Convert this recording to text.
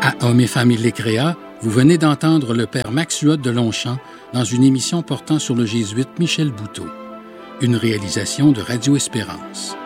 À Hommes et femmes, il les créa, vous venez d'entendre le père Max Huot de Longchamp dans une émission portant sur le jésuite Michel Bouteau. Une réalisation de Radio Espérance.